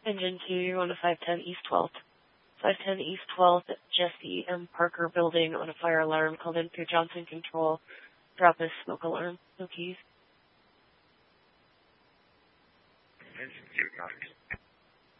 Engine 2, you're on a 510 East 12th. 510 East 12th, Jesse M. Parker building on a fire alarm. Called in through Johnson Control. Drop a smoke alarm. No keys. Engine 2, copy.